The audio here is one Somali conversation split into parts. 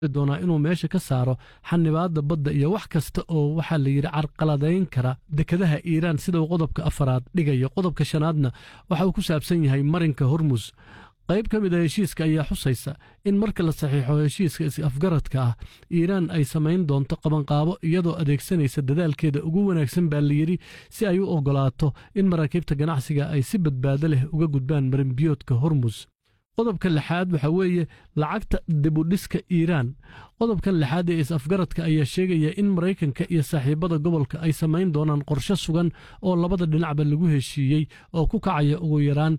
doonaa inuu meesha ka saaro xanibaadda badda iyo wax kasta oo waxaa la yidhi carqaladayn kara dekadaha Iiraan sida uu qodobka 4 dhigayo. Qodobka 5aadna waxa uu ku saabsan yahay marinka Hormuz. qayb ka mid ah heshiiska ayaa xusaysa in marka la saxiixo heshiiska is-afgaradka ah Iiraan ay samayn doonto qabanqaabo iyadoo adeegsanaysa dadaalkeeda ugu wanaagsan baa la yidhi si ay u ogolaato in maraakiibta ganacsiga ay si badbaado leh uga gudbaan marinbiyoodka Hormuz. qodobka 6aad waxa weeye lacagta dib u dhiska Iiraan. qodobkan 6aad ee is-afgaradka ayaa sheegaya in Mareykanka iyo saaxiibada gobolka ay samayn doonaan qorshe sugan oo labada dhinacba lagu heshiiyey oo ku kacaya ugu yaraan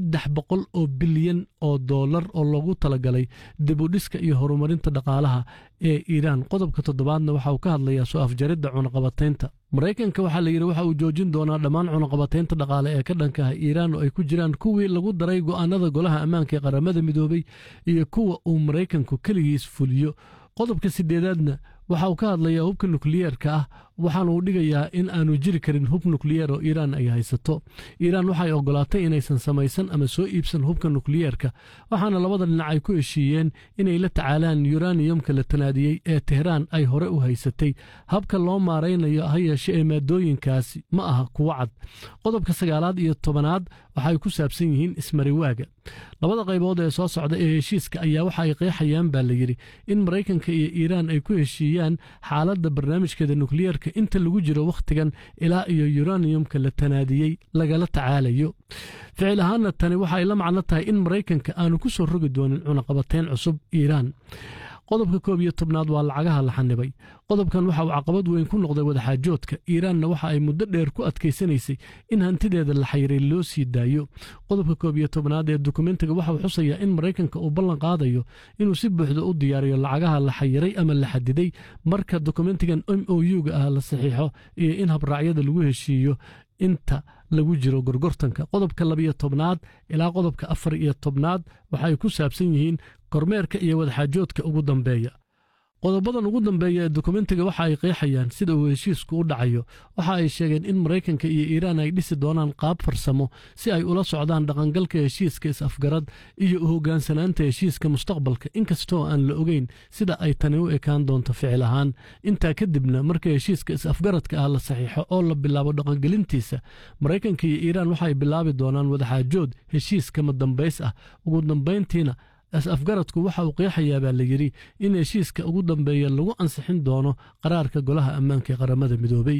$300 bilyan oo loogu talagalay dib u dhiska iyo horumarinta dhaqaalaha ee Iiraan. qodobka 7aadna waxa uu ka hadlayaa soo afjaridda cunaqabataynta. Mareykanka waxaa la yidhi waxa uu joojin doonaa dhammaan cunaqabataynta dhaqaale ee ka dhanka ah Iiraan oo ay ku jiraan kuwii lagu daray go'aanada golaha ammaanka ee qaramada midoobay iyo kuwa uu Mareykanku keligiis fuliyo. qodobka 8aadna waxa uu ka hadlayaa hubka nukliyeerka ah waxaana uu dhigayaa in aanu jiri karin hub nukliyeer oo Iiraan ay haysato. Iiraan waxay ogolaatay inaysan samaysan ama soo iibsan hubka nukliyeerka waxaana labada dhinac ay ku heshiiyeen inay la tacaalaan uraniumka la tanaadiyey ee Tehraan ay hore u haysatay. habka loo maaraynayo ha yeeshee ee maadooyinkaasi ma aha kuwa cad. qodobka 9aad iyo 10aad waxay ku saabsan yihiin ismariwaaga. labada qaybood ee soo socda ee heshiiska ayaa waxa ay qeexayaan baa la yidhi in Mareykanka iyo Iiraan ay ku heshiiyaan xaaladda barnaamijkeeda nukliyeerka inta lagu jiro wakhtigan ilaa iyo uraniumka la tanaadiyey lagala tacaalayo. ficil ahaanna tani waxay la macno tahay in Mareykanka aanu ku soo rogi doonin cunaqabateyn cusub Iiraan. qodobka 11aad waa lacagaha la xanibay. qodobkan waxa uu caqabad weyn ku noqday wadaxaajoodka Iiraanna waxa ay muddo dheer ku adkaysanaysay in hantideeda la xayiray loo sii daayo. qodobka 11aad ee dokumentiga waxa uu xusayaa in Mareykanka uu ballan qaadayo inuu si buuxda u diyaariyo lacagaha la xayiray ama la xadiday marka dokumentigan MOU-ga ah la saxiixo iyo in habraacyada lagu heshiiyo inta lagu jiro gorgortanka. qodobka 12aad ilaa qodobka 14aad waxay ku saabsan yihiin kormeerka iyo wadaxaajoodka ugu dambeeya. qodobadan ugu dambeeya ee dokumentiga waxa ay qeexayaan sida uu heshiisku u dhacayo. waxa ay sheegeen in Mareykanka iyo Iiraan ay dhisi doonaan qaab farsamo si ay ula socdaan dhaqangalka heshiiska is-afgarad iyo u hoggaansanaanta heshiiska mustaqbalka inkastoo aan la ogeyn sida ay tani u ekaan doonto ficil ahaan. intaa kadibna marka heshiiska is-afgaradka ah la saxiixo oo la bilaabo dhaqangelintiisa Mareykanka iyo Iiraan waxay bilaabi doonaan wadaxaajood heshiiska madambays ah. ugu dambayntiina is-afgaradku waxa uu qeexayaa baa la yidhi in heshiiska ugu dambeeya lagu ansixin doono qaraarka golaha ammaanka ee qaramada midoobay.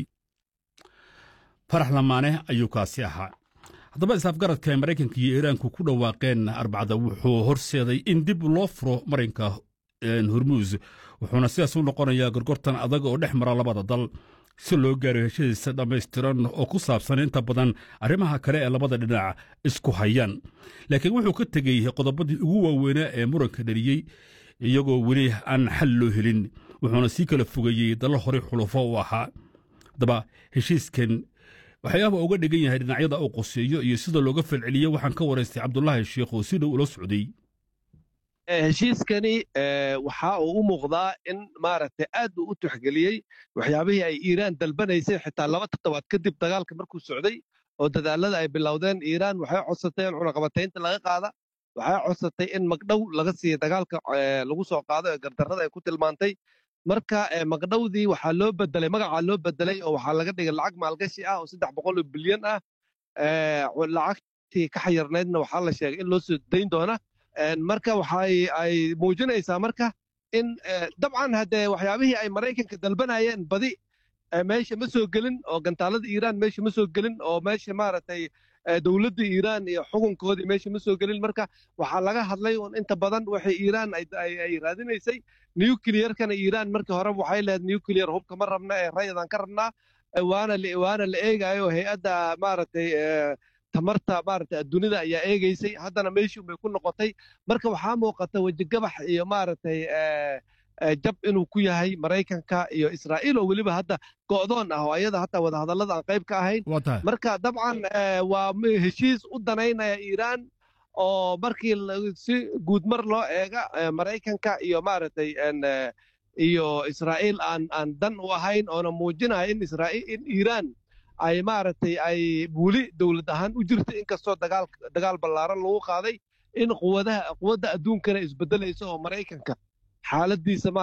farax lamaane ayuu kaasi ahaa. haddaba is-afgaradka ee Mareykanka iyo Iiraanku ku dhawaaqeen Arbacada wuxuu horseeday in dib loo furo marinka Hormuz wuxuuna sidaas u noqonayaa gorgortan adag oo dhex mara labada dal si loo gaaro heshiis dhammaystiran oo ku saabsan inta badan arrimaha kale ee labada dhinac isku hayaan. laakiin wuxuu ka tegey qodobadii ugu waaweynaa ee muranka dhaliyey iyagoo weli aan xal loo helin wuxuuna sii kala fogeeyey dallo horey xulufo u ahaa. haddaba heshiiskan waxyaaba uga dhigan yahay dhinacyada uu qoseeyo iyo sida looga falceliyo waxaan ka waraystay Cabdullaahi Sheekh oo si dhow ula socday. heshiiskani waxa uu u muuqdaa in maaragtay aad uu u tixgeliyey waxyaabihii ay Iiraan dalbanaysay xitaa 2 toddobaad kadib dagaalka markuu socday oo dadaalada ay bilowdeen. Iiraan waxay codsatay in cunaqabataynta laga qaada, waxay codsatay in magdhow laga siiyo dagaalka lagu soo qaado ee gardarrada ay ku tilmaantay. marka magdhowdii waxaa loo bedelay magacaa loo bedelay oo waxaa laga dhigay lacag maalgashi ah oo $300 bilyan ah. lacagtii ka xayirnaydna waxaa la sheegay in loo soo dayn doona. marka ay muujinaysaa marka in dabcan haddee waxyaabihii ay Mareykanka dalbanayeen badi meesha ma soo gelin oo gantaalada Iiraan meesha ma soo gelin oo meesha maaragtay dowladda Iiraan iyo xukunkoodii meesha ma soo gelin. marka waxaa laga hadlay un inta badan waxay Iiraan ay raadinaysay nuclear-kana. Iiraan markii hore waxay leedahay nuclear hubka ma rabna ee rayadaan ka rabnaa waana la eegayo hay'adda maaragtay tamarta maaragtay adduunida ayaa eegaysay. haddana meeshii bay ku noqotay. marka waxaa muuqata wejigabax iyo maaragtay jab inuu ku yahay Mareykanka iyo Israa'iil oo weliba hadda go'doon ah oo ayada hataa wadahadallada aan qayb ka ahayn. marka dabcan waa heshiis u danaynaya Iiraan oo markii si guud mar loo eega Mareykanka iyo maaragtay iyo Israa'iil aan dan u ahayn oona muujinaya in Iiraan ay maaragtay ay weli dowlad ahaan u jirtay inkastoo dagaal ballaaran lagu qaaday in quwadda adduunkana isbedelayso oo Mareykanka xaaladiisa